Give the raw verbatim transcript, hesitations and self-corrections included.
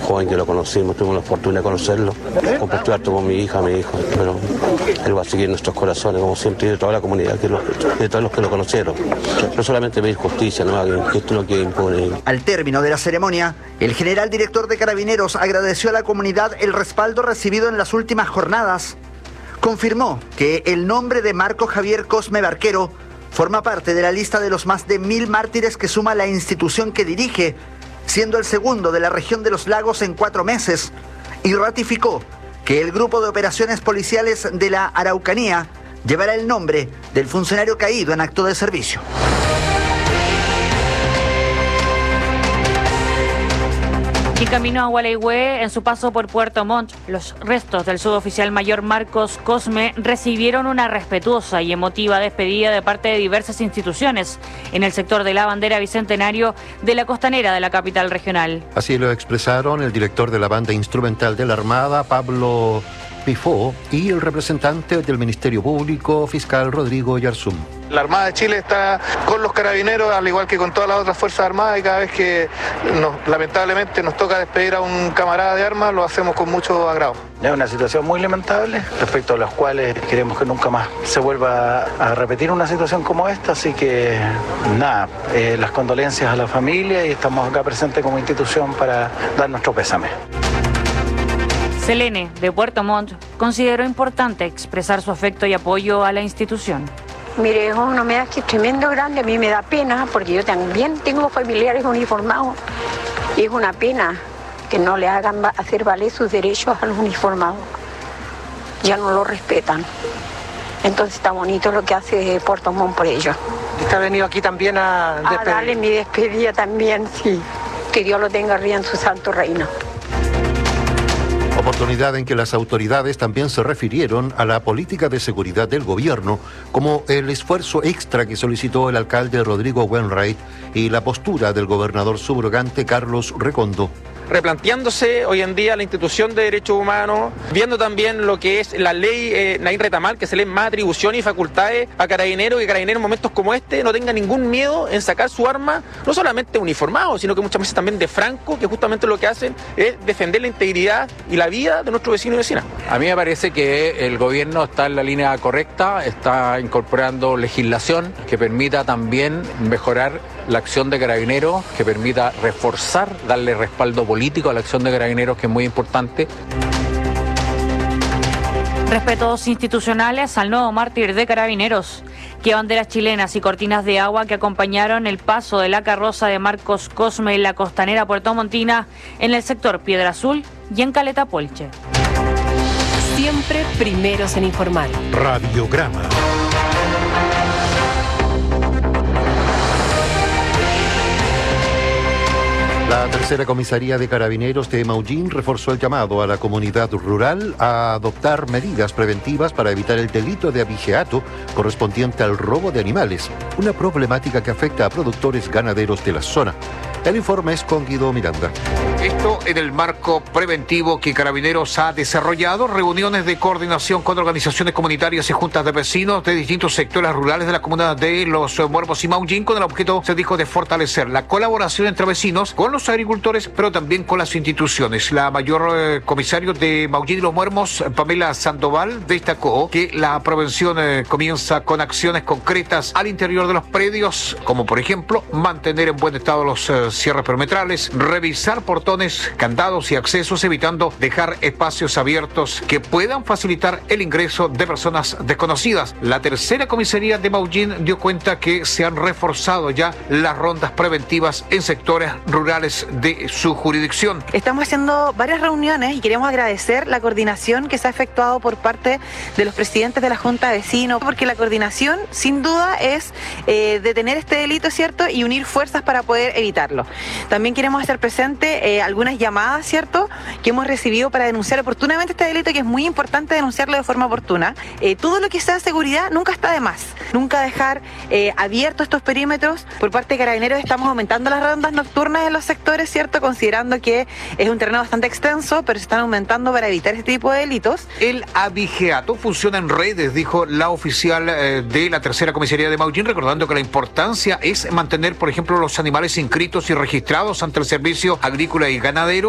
joven que lo conocimos, tuvimos la fortuna de conocerlo, compartió harto con mi hija, mi hijo, pero él va a seguir en nuestros corazones, como siempre, y de toda la comunidad, que lo, de todos los que lo conocieron. No solamente pedir justicia, no, que esto no quede impune. Al término de la ceremonia, el general director de Carabineros agradeció a la comunidad el respaldo recibido en las últimas jornadas. Confirmó que el nombre de Marco Javier Cosme Barquero forma parte de la lista de los más de mil mártires que suma la institución que dirige, siendo el segundo de la región de los lagos en cuatro meses, y ratificó que el grupo de operaciones policiales de la Araucanía llevará el nombre del funcionario caído en acto de servicio. Y camino a Gualeguay, en su paso por Puerto Montt, los restos del suboficial mayor Marcos Cosme recibieron una respetuosa y emotiva despedida de parte de diversas instituciones en el sector de la bandera bicentenario de la costanera de la capital regional. Así lo expresaron el director de la banda instrumental de la Armada, Pablo Pifó, y el representante del Ministerio Público, fiscal Rodrigo Yarzum. La Armada de Chile está con los carabineros, al igual que con todas las otras fuerzas armadas, y cada vez que nos, lamentablemente nos toca despedir a un camarada de armas, lo hacemos con mucho agrado. Es una situación muy lamentable, respecto a las cuales queremos que nunca más se vuelva a repetir una situación como esta, así que nada, eh, las condolencias a la familia, y estamos acá presentes como institución para dar nuestro pésame. Selene, de Puerto Montt, consideró importante expresar su afecto y apoyo a la institución. Mire, es una humedad que es tremendo grande, a mí me da pena, porque yo también tengo familiares uniformados, y es una pena que no le hagan hacer valer sus derechos a los uniformados. Ya no lo respetan. Entonces está bonito lo que hace Puerto Montt por ellos. ¿Usted ha venido aquí también a despedir? A darle mi despedida también, sí. Que Dios lo tenga arriba en su santo reino. Oportunidad en que las autoridades también se refirieron a la política de seguridad del gobierno, como el esfuerzo extra que solicitó el alcalde Rodrigo Wainwright y la postura del gobernador subrogante Carlos Recondo. Replanteándose hoy en día la institución de derechos humanos, viendo también lo que es la ley eh, Naín Retamal, que se le más atribuciones y facultades a Carabineros, y que Carabineros en momentos como este no tenga ningún miedo en sacar su arma, no solamente uniformado, sino que muchas veces también de franco, que justamente lo que hacen es defender la integridad y la vida de nuestro vecino y vecina. A mí me parece que el gobierno está en la línea correcta, está incorporando legislación que permita también mejorar la acción de Carabineros, que permita reforzar, darle respaldo político a la acción de Carabineros, que es muy importante. Respetos institucionales al nuevo mártir de Carabineros, que banderas chilenas y cortinas de agua que acompañaron el paso de la carroza de Marcos Cosme en la costanera puertomontina, en el sector Piedra Azul y en Caleta Polche. Siempre primeros en informar. Radiograma. La tercera comisaría de Carabineros de Maullín reforzó el llamado a la comunidad rural a adoptar medidas preventivas para evitar el delito de abigeato correspondiente al robo de animales, una problemática que afecta a productores ganaderos de la zona. El informe es con Guido Miranda. Esto en el marco preventivo que Carabineros ha desarrollado, reuniones de coordinación con organizaciones comunitarias y juntas de vecinos de distintos sectores rurales de la comuna de Los Muermos y Maullín, con el objeto, se dijo, de fortalecer la colaboración entre vecinos, con los agricultores, pero también con las instituciones. La mayor eh, comisario de Maullín y Los Muermos, Pamela Sandoval, destacó que la prevención eh, comienza con acciones concretas al interior de los predios, como por ejemplo mantener en buen estado los eh, cierres perimetrales, revisar portones, candados y accesos, evitando dejar espacios abiertos que puedan facilitar el ingreso de personas desconocidas. La tercera comisaría de Maullín dio cuenta que se han reforzado ya las rondas preventivas en sectores rurales de su jurisdicción. Estamos haciendo varias reuniones y queremos agradecer la coordinación que se ha efectuado por parte de los presidentes de la Junta de Vecinos, porque la coordinación sin duda es eh, detener este delito, ¿cierto?, y unir fuerzas para poder evitarlo. También queremos hacer presente eh, algunas llamadas, ¿cierto?, que hemos recibido para denunciar oportunamente este delito, que es muy importante denunciarlo de forma oportuna. Eh, todo lo que sea seguridad nunca está de más. Nunca dejar eh, abiertos estos perímetros. Por parte de Carabineros estamos aumentando las rondas nocturnas en los sectores, ¿cierto?, considerando que es un terreno bastante extenso, pero se están aumentando para evitar este tipo de delitos. El abigeato funciona en redes, dijo la oficial eh, de la tercera comisaría de Maullín, recordando que la importancia es mantener, por ejemplo, los animales inscritos y registrados ante el Servicio Agrícola y Ganadero.